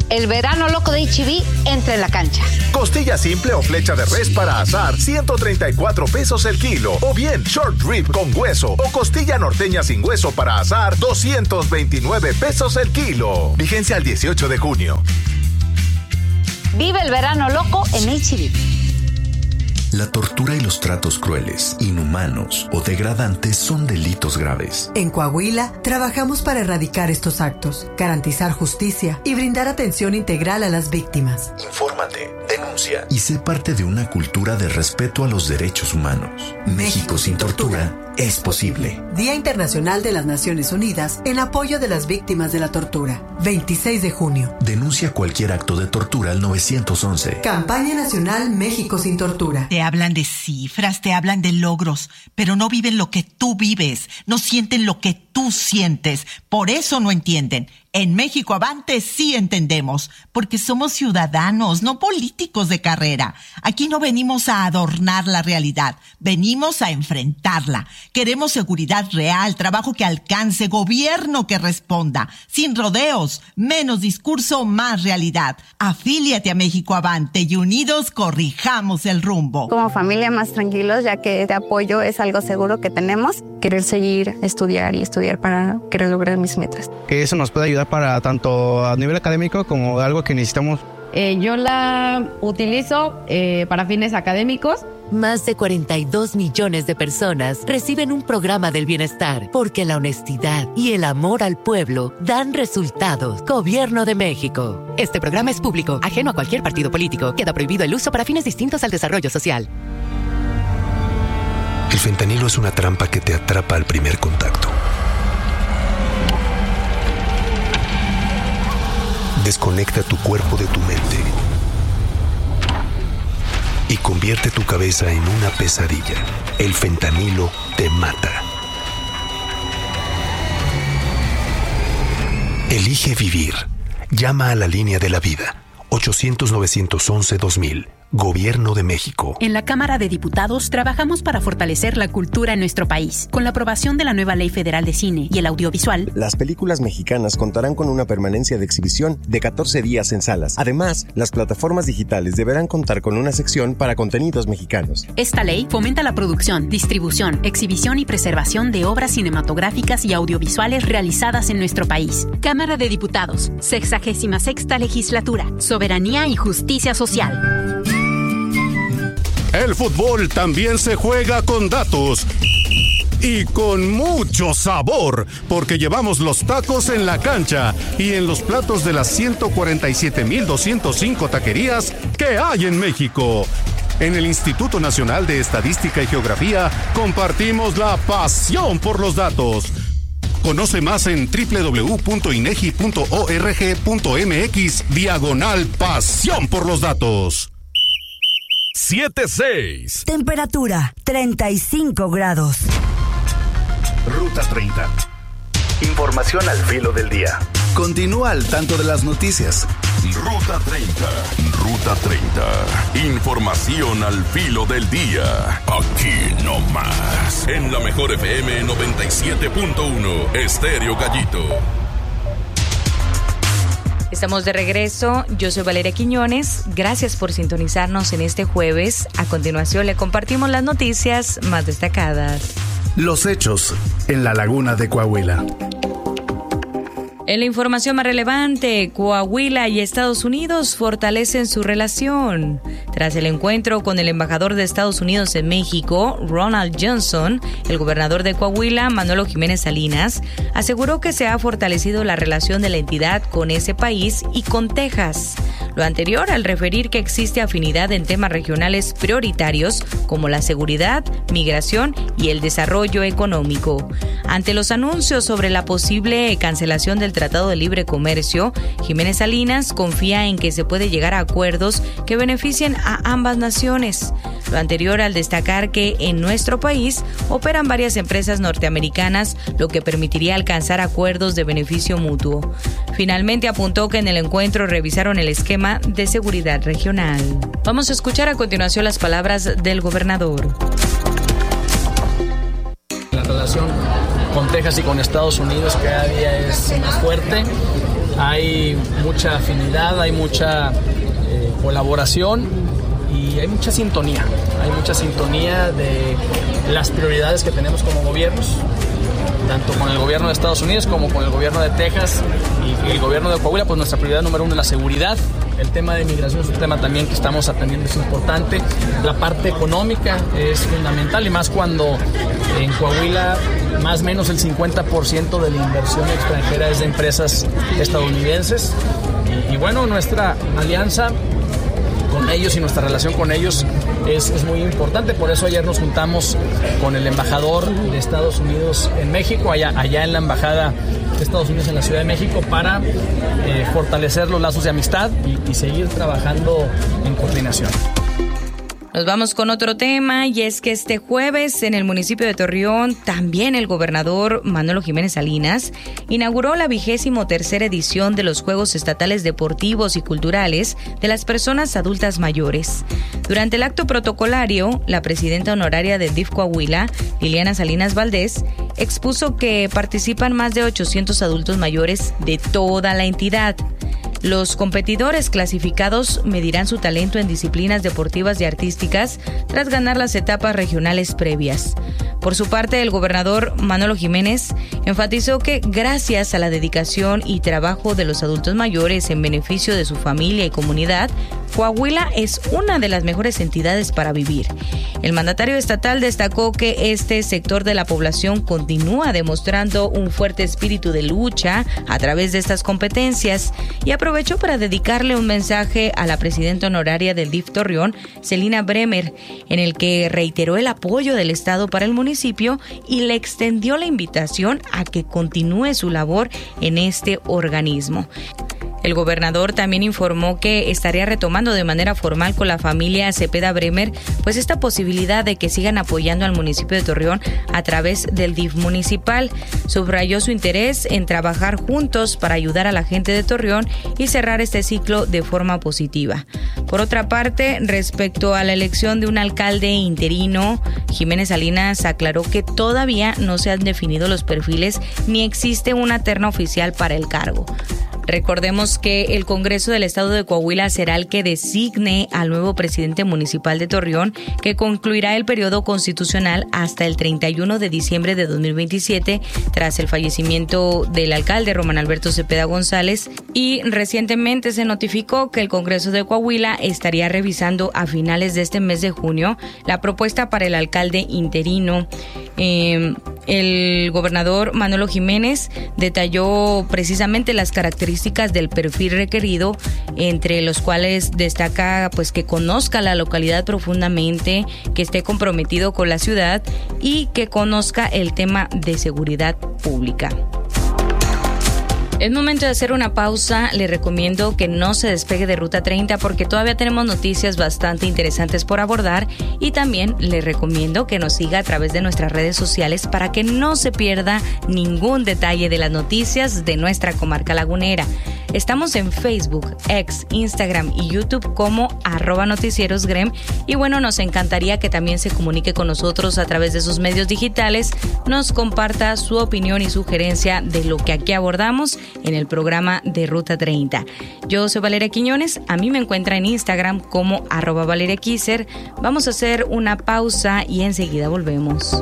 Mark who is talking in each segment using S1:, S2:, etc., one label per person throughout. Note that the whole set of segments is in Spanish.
S1: El verano loco de H-E-B entra en la cancha.
S2: Costilla simple o flecha de res para asar, 134 pesos el kilo. O bien, short rib con hueso o costilla norteña sin hueso para asar, 229 pesos el kilo. Vigencia al 18 de junio.
S1: Vive el verano loco en H-E-B.
S3: La tortura y los tratos crueles, inhumanos o degradantes son delitos graves.
S4: En Coahuila, trabajamos para erradicar estos actos, garantizar justicia y brindar atención integral a las víctimas.
S3: Infórmate, denuncia y sé parte de una cultura de respeto a los derechos humanos. México sin tortura es posible.
S4: Día Internacional de las Naciones Unidas en apoyo de las víctimas de la tortura. 26 de junio.
S3: Denuncia cualquier acto de tortura al 911.
S4: Campaña Nacional México sin tortura.
S5: Te hablan de cifras, te hablan de logros, pero no viven lo que tú vives, no sienten lo que tú sientes. Por eso no entienden. En México Avante sí entendemos, porque somos ciudadanos, no políticos de carrera. Aquí no venimos a adornar la realidad, venimos a enfrentarla. Queremos seguridad real, trabajo que alcance, gobierno que responda, sin rodeos, menos discurso, más realidad. Afíliate a México Avante y unidos corrijamos el rumbo.
S6: Como familia más tranquilos, ya que este apoyo es algo seguro que tenemos. Querer seguir, estudiar para querer lograr mis metas.
S7: Que eso nos puede ayudar para tanto a nivel académico como algo que necesitamos.
S8: Yo la utilizo para fines académicos.
S9: Más de 42 millones de personas reciben un programa del bienestar porque la honestidad y el amor al pueblo dan resultados. Gobierno de México. Este programa es público, ajeno a cualquier partido político. Queda prohibido el uso para fines distintos al desarrollo social.
S10: El fentanilo es una trampa que te atrapa al primer contacto. Desconecta tu cuerpo de tu mente y convierte tu cabeza en una pesadilla. El fentanilo te mata. Elige vivir. Llama a la línea de la vida. 800-911-2000. Gobierno de México.
S11: En la Cámara de Diputados trabajamos para fortalecer la cultura en nuestro país. Con la aprobación de la nueva Ley Federal de Cine y el Audiovisual,
S12: las películas mexicanas contarán con una permanencia de exhibición de 14 días en salas. Además, las plataformas digitales deberán contar con una sección para contenidos mexicanos.
S11: Esta ley fomenta la producción, distribución, exhibición y preservación de obras cinematográficas y audiovisuales realizadas en nuestro país. Cámara de Diputados, 66ª Legislatura. Soberanía y justicia social.
S13: El fútbol también se juega con datos y con mucho sabor, porque llevamos los tacos en la cancha y en los platos de las 147,205 taquerías que hay en México. En el Instituto Nacional de Estadística y Geografía compartimos la pasión por los datos. Conoce más en www.inegi.org.mx/pasión por los datos.
S14: 7-6.
S15: Temperatura 35 grados.
S16: Ruta 30. Información al filo del día. Continúa al tanto de las noticias.
S14: Ruta 30. Ruta 30. Información al filo del día. Aquí no más. En la mejor FM 97.1. Estéreo Gallito.
S17: Estamos de regreso, yo soy Valeria Quiñones, gracias por sintonizarnos en este jueves. A continuación le compartimos las noticias más destacadas.
S16: Los hechos en la Laguna de Coahuila.
S17: En la información más relevante, Coahuila y Estados Unidos fortalecen su relación. Tras el encuentro con el embajador de Estados Unidos en México, Ronald Johnson, el gobernador de Coahuila, Manolo Jiménez Salinas, aseguró que se ha fortalecido la relación de la entidad con ese país y con Texas. Lo anterior al referir que existe afinidad en temas regionales prioritarios como la seguridad, migración y el desarrollo económico. Ante los anuncios sobre la posible cancelación del Tratado de Libre Comercio, Jiménez Salinas confía en que se puede llegar a acuerdos que beneficien a ambas naciones. Lo anterior al destacar que en nuestro país operan varias empresas norteamericanas, lo que permitiría alcanzar acuerdos de beneficio mutuo. Finalmente apuntó que en el encuentro revisaron el esquema de seguridad regional. Vamos a escuchar a continuación las palabras del gobernador.
S18: La relación con Texas y con Estados Unidos cada día es más fuerte hay mucha afinidad, hay mucha colaboración y hay mucha sintonía. Hay mucha sintonía de las prioridades que tenemos como gobiernos, tanto con el gobierno de Estados Unidos como con el gobierno de Texas y el gobierno de Coahuila. Pues nuestra prioridad número 1 es la seguridad. El tema de migración es un tema también que estamos atendiendo, es importante. La parte económica es fundamental y más cuando en Coahuila más o menos el 50% de la inversión extranjera es de empresas estadounidenses. Y bueno, nuestra alianza con ellos y nuestra relación con ellos es muy importante. Por eso ayer nos juntamos con el embajador de Estados Unidos en México, allá en la embajada de Estados Unidos en la Ciudad de México, para fortalecer los lazos de amistad y seguir trabajando en coordinación.
S17: Nos vamos con otro tema, y es que este jueves en el municipio de Torreón, también el gobernador Manolo Jiménez Salinas inauguró la 23ª edición de los Juegos Estatales Deportivos y Culturales de las Personas Adultas Mayores. Durante el acto protocolario, la presidenta honoraria del DIF Coahuila, Liliana Salinas Valdés, expuso que participan más de 800 adultos mayores de toda la entidad. Los competidores clasificados medirán su talento en disciplinas deportivas y artísticas tras ganar las etapas regionales previas. Por su parte, el gobernador Manolo Jiménez enfatizó que gracias a la dedicación y trabajo de los adultos mayores en beneficio de su familia y comunidad, Coahuila es una de las mejores entidades para vivir. El mandatario estatal destacó que este sector de la población continúa demostrando un fuerte espíritu de lucha a través de estas competencias y aprovechó para dedicarle un mensaje a la presidenta honoraria del DIF Torreón, Celina Bremer, en el que reiteró el apoyo del Estado para el municipio y le extendió la invitación a que continúe su labor en este organismo. El gobernador también informó que estaría retomando de manera formal con la familia Cepeda Bremer, pues esta posibilidad de que sigan apoyando al municipio de Torreón a través del DIF municipal. Subrayó su interés en trabajar juntos para ayudar a la gente de Torreón y cerrar este ciclo de forma positiva. Por otra parte, respecto a la elección de un alcalde interino, Jiménez Salinas aclaró que todavía no se han definido los perfiles ni existe una terna oficial para el cargo. Recordemos que el Congreso del Estado de Coahuila será el que designe al nuevo presidente municipal de Torreón, que concluirá el periodo constitucional hasta el 31 de diciembre de 2027, tras el fallecimiento del alcalde Román Alberto Cepeda González, y recientemente se notificó que el Congreso de Coahuila estaría revisando a finales de este mes de junio la propuesta para el alcalde interino. El gobernador Manolo Jiménez detalló precisamente las características del perfil requerido, entre los cuales destaca pues que conozca la localidad profundamente, que esté comprometido con la ciudad y que conozca el tema de seguridad pública. Es momento de hacer una pausa. Le recomiendo que no se despegue de Ruta 30 porque todavía tenemos noticias bastante interesantes por abordar, y también le recomiendo que nos siga a través de nuestras redes sociales para que no se pierda ningún detalle de las noticias de nuestra comarca lagunera. Estamos en Facebook, X, Instagram y YouTube como @noticieriosgrem, y bueno, nos encantaría que también se comunique con nosotros a través de sus medios digitales, nos comparta su opinión y sugerencia de lo que aquí abordamos en el programa de Ruta 30. Yo soy Valeria Quiñones, a mí me encuentra en Instagram como @ValeriaKiser. Vamos a hacer una pausa y enseguida volvemos.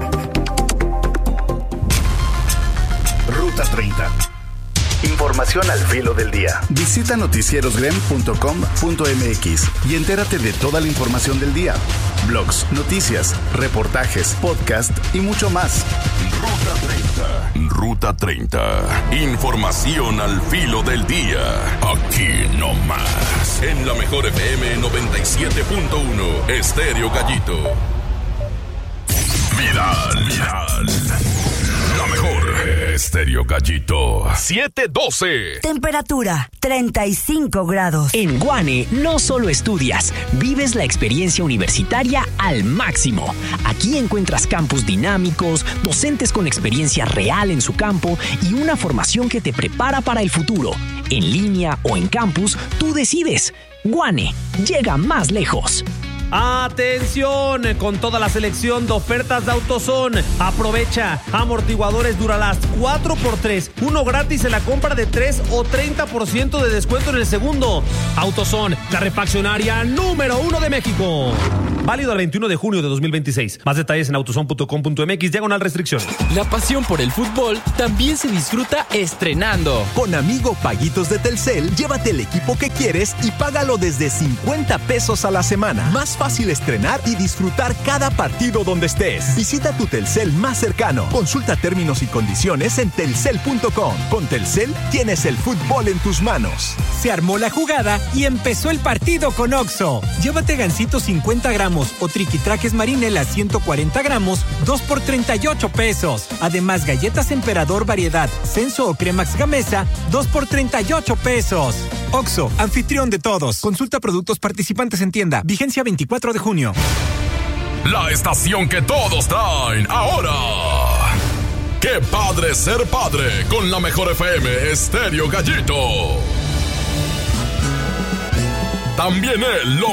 S16: Ruta 30. Información al filo del día. Visita noticierosgrem.com.mx y entérate de toda la información del día. Blogs, noticias, reportajes, podcast y mucho más.
S14: Ruta 30. Ruta 30. Información al filo del día. Aquí no más. En la mejor FM 97.1. Estéreo Gallito. Viral. La mejor. Estéreo Gallito. 7:12.
S15: Temperatura 35 grados.
S19: En Guane no solo estudias, vives la experiencia universitaria al máximo. Aquí encuentras campus dinámicos, docentes con experiencia real en su campo y una formación que te prepara para el futuro. En línea o en campus, tú decides. Guane llega más lejos.
S20: Atención, con toda la selección de ofertas de AutoZone. Aprovecha, amortiguadores Duralast 4x3, uno gratis en la compra de 3 o 30% de descuento en el segundo. AutoZone, la refaccionaria número 1 de México. Válido al 21 de junio de 2026. Más detalles en autozone.com.mx/restricción.
S21: La pasión por el fútbol también se disfruta estrenando.
S22: Con Amigo Paguitos de Telcel, llévate el equipo que quieres y págalo desde 50 pesos a la semana. Más fácil estrenar y disfrutar cada partido donde estés. Visita tu Telcel más cercano. Consulta términos y condiciones en telcel.com. Con Telcel tienes el fútbol en tus manos.
S23: Se armó la jugada y empezó el partido con Oxxo. Llévate gansito 50 gramos o triquitraques marinela 140 gramos, 2 por 38 pesos. Además, galletas Emperador variedad, Censo o Cremax Gamesa, 2 por 38 pesos. Oxxo, anfitrión de todos. Consulta productos participantes en tienda. Vigencia 24 de junio.
S14: La estación que todos traen ahora. ¡Qué padre ser padre! Con la mejor FM Estéreo Gallito. También él lo